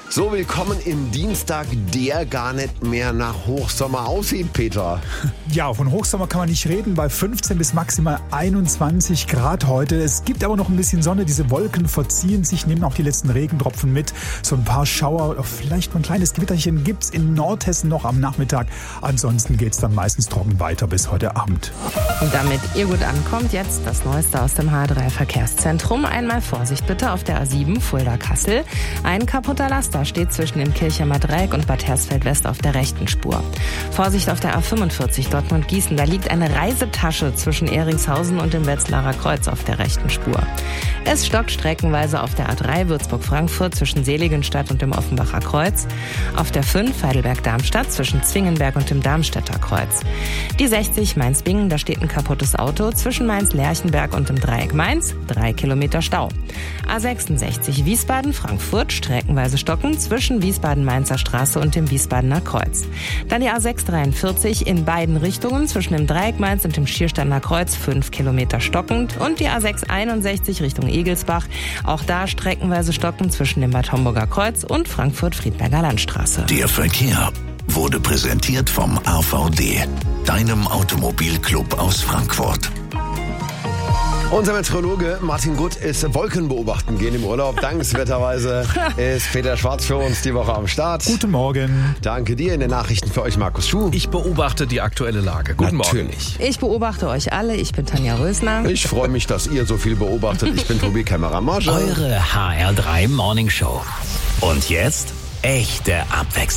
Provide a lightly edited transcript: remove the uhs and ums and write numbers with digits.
So, willkommen im Dienstag, der gar nicht mehr nach Hochsommer aussieht, Peter. Ja, von Hochsommer kann man nicht reden, bei 15 bis maximal 21 Grad heute. Es gibt aber noch ein bisschen Sonne, diese Wolken verziehen sich, nehmen auch die letzten Regentropfen mit. So ein paar Schauer, vielleicht ein kleines Gewitterchen gibt's in Nordhessen noch am Nachmittag. Ansonsten geht's dann meistens trocken weiter bis heute Abend. Und damit ihr gut ankommt, jetzt das Neueste aus dem H3-Verkehrszentrum. Einmal Vorsicht bitte auf der A7 Fulda-Kassel. Ein kaputter Laster steht zwischen dem Kirchheimer Dreieck und Bad Hersfeld-West auf der rechten Spur. Vorsicht auf der A45 Dortmund-Gießen. Da liegt eine Reisetasche zwischen Ehringshausen und dem Wetzlarer Kreuz auf der rechten Spur. Es stockt streckenweise auf der A3 Würzburg-Frankfurt zwischen Seligenstadt und dem Offenbacher Kreuz. Auf der 5 Heidelberg-Darmstadt zwischen Zwingenberg und dem Darmstädter Kreuz. Die 60 Mainz-Bingen, da steht ein kaputtes Auto zwischen Mainz-Lerchenberg und dem Dreieck Mainz. 3 Kilometer Stau. A66 Wiesbaden-Frankfurt, streckenweise stocken zwischen Wiesbaden-Mainzer Straße und dem Wiesbadener Kreuz. Dann die A643 in beiden Richtungen zwischen dem Dreieck Mainz und dem Schiersteiner Kreuz 5 Kilometer stockend und die A661 Richtung Egelsbach. Auch da streckenweise stocken zwischen dem Bad Homburger Kreuz und Frankfurt-Friedberger Landstraße. Der Verkehr wurde präsentiert vom AVD, deinem Automobilclub aus Frankfurt. Unser Meteorologe Martin Gutt ist Wolken beobachten gehen im Urlaub. Dankenswerterweise ist Peter Schwarz für uns die Woche am Start. Guten Morgen. Danke dir. In den Nachrichten für euch Markus Schuh. Ich beobachte die aktuelle Lage. Guten Morgen. Ich beobachte euch alle. Ich bin Tanja Rösner. Ich freue mich, dass ihr so viel beobachtet. Ich bin Tobi Kämmerer-Marsch. Eure HR3 Morning Show. Und jetzt echte Abwechslung.